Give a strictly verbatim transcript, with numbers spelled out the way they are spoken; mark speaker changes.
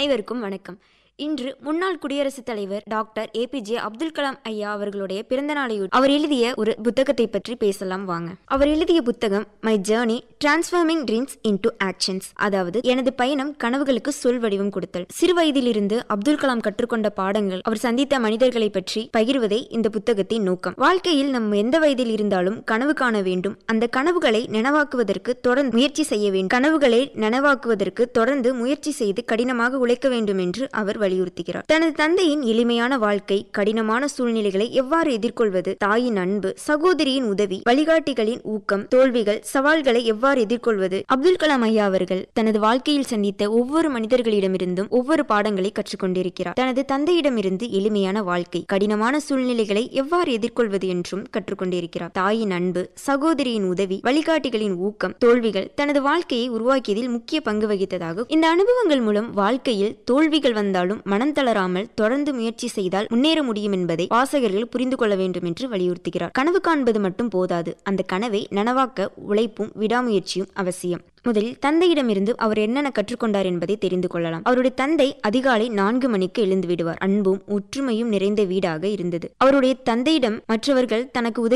Speaker 1: அனைவருக்கும் வணக்கம். இன்று முன்னாள் குடியரசுத் தலைவர் doctor A B J Abdul Kalam ஐயா அவர்களுடைய பிறந்த நாளையொட்டி அவர் எழுதிய ஒரு புத்தகத்தை பற்றி பேசலாம் வாங்க. அவர் எழுதிய புத்தகம் my journey transforming dreams into actions, அதாவது எனது பயணம் கனவுகளுக்கு சொல் வடிவம் கொடுத்தல். சிறு வயதிலிருந்து அப்துல் கலாம் கற்றுக்கொண்ட பாடங்கள், அவர் சந்தித்த மனிதர்களை பற்றி பகிர்வதே இந்த புத்தகத்தின் நோக்கம். வாழ்க்கையில் நம் எந்த வயதில் இருந்தாலும் கனவு காண வேண்டும். அந்த கனவுகளை நனவாக்குவதற்கு தொடர்ந்து முயற்சி செய்ய வேண்டும். கனவுகளை நனவாக்குவதற்கு தொடர்ந்து முயற்சி செய்து கடினமாக உழைக்க வேண்டும் என்று அவர் வலியுறுத்துகிறார். தனது தந்தையின் எளிமையான வாழ்க்கை, கடினமான சூழ்நிலைகளை எவ்வாறு எதிர்கொள்வது, தாயின் அன்பு, சகோதரியின் உதவி, வழிகாட்டிகளின் ஊக்கம், தோல்விகள், சவால்களை எவ்வாறு எதிர்கொள்வது. அப்துல் கலாம் ஐயா அவர்கள் தனது வாழ்க்கையில் சந்தித்த ஒவ்வொரு மனிதர்களிடமிருந்தும் ஒவ்வொரு பாடங்களை கற்றுக்கொண்டிருக்கிறார். தனது தந்தையிடமிருந்து எளிமையான வாழ்க்கை, கடினமான சூழ்நிலைகளை எவ்வாறு எதிர்கொள்வது என்றும் கற்றுக்கொண்டிருக்கிறார். தாயின் அன்பு, சகோதரியின் உதவி, வழிகாட்டிகளின் ஊக்கம், தோல்விகள் தனது வாழ்க்கையை உருவாக்கியதில் முக்கிய பங்கு வகித்ததாகும். இந்த அனுபவங்கள் மூலம் வாழ்க்கையில் தோல்விகள் வந்தாலும் மனம் தளராமல் தொடர்ந்து முயற்சி செய்தால் முன்னேற முடியும் என்பதை வாசகர்கள் புரிந்து கொள்ள வேண்டும் என்று வலியுறுத்துகிறார். கனவு காண்பது மட்டும் போதாது, அந்த கனவை நனவாக்க உழைப்பும் விடாமுயற்சியும் அவசியம். முதலில் தந்தையிடமிருந்து அவர் என்னென்ன கற்றுக்கொண்டார் என்பதை தெரிந்து கொள்ளலாம். அவருடைய தந்தை அதிகாலை நான்கு மணிக்கு எழுந்து விடுவார். அன்பும் ஒற்றுமையும் நிறைந்த வீடாக இருந்தது. அவருடைய தந்தையிடம் மற்றவர்கள் தனக்கு உதவி